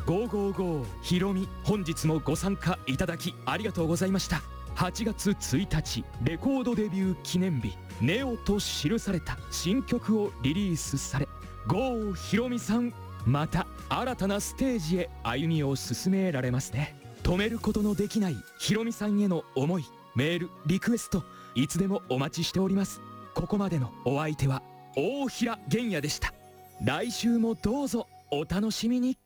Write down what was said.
555ひろみ、本日もご参加いただきありがとうございました。8月1日レコードデビュー記念日、ネオと記された新曲をリリースされ、郷ひろみさん、また新たなステージへ歩みを進められますね。止めることのできないひろみさんへの思い、メールリクエストいつでもお待ちしております。ここまでのお相手は大平玄也でした。来週もどうぞお楽しみに。